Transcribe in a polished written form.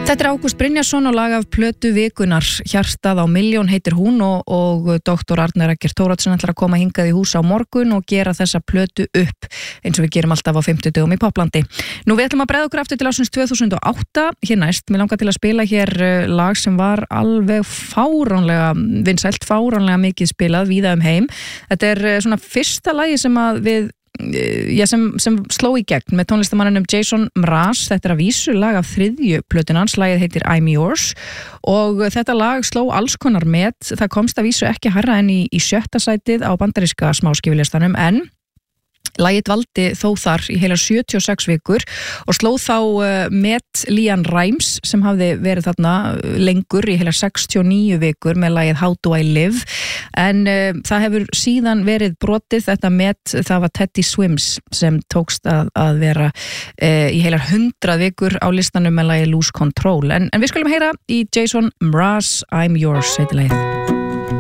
Þetta Ágúst Brynjarsson og lag af plötu vikunar. Hjartað á milljón heitir hún og doktor Arnar Eggert Thoroddsen ætlar að koma hingað í hús á morgun og gera þessa plötu upp eins og við gerum alltaf á 50 dögum í Poplandi. Nú við ætlum að bregða okkur aftur til ársins 2008 hér næst. Mér langar til að spila hér lag sem var alveg fáránlega vinsælt, fáránlega mikið spilað víða heim. Þetta svona fyrsta lagi sem að við sem sló í gegn með tónlistamannunum Jason Mraz. Þetta að vísu lag af þriðju plötuna hans, lagið heitir I'm Yours og þetta lag sló alls konar met. Það komst að vísu ekki hærra en í 7. sætið á bandaríska smáskífulistanum en lagið dvaldi þó þar í heila 76 vikur og sló þá met Leanne Rimes sem hafði verið þarna lengur í heila 69 vikur með lagið How Do I Live en það hefur síðan verið brotið þetta met, það var Teddy Swims sem tókst að vera í heila 100 vikur á listanum með lagið Lose Control en við skulum heyra í Jason Mraz I'm Yours heitir lagið.